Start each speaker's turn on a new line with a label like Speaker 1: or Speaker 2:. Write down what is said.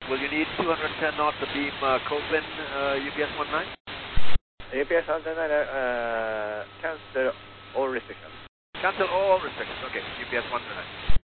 Speaker 1: Will you need 210 knots abeam Copeland UPS 19?
Speaker 2: UPS 19, cancel all restrictions.
Speaker 1: Cancel all restrictions. Okay, UPS 19.